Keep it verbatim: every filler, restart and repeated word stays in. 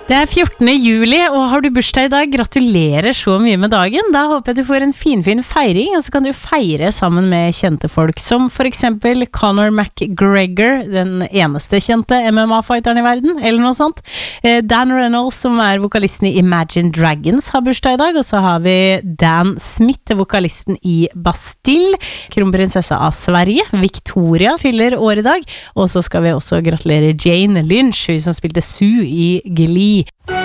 Det er fjortende juli, og har du bursdag i dag, gratulerer så mye med dagen. Da håper jeg du får en finfin feiring, og så kan du feire sammen med kjente folk, som for eksempel Conor McGregor, den eneste kjente M M A-fighteren i verden, eller noe sånt. Dan Reynolds, som er vokalisten i Imagine Dragons, har bursdag i dag, og så har vi Dan Smith, vokalisten i Bastille, kronprinsesse av Sverige. Victoria fyller år i dag, og så skal vi også gratulere Jane Lynch, hun som spilte Sue i Glee.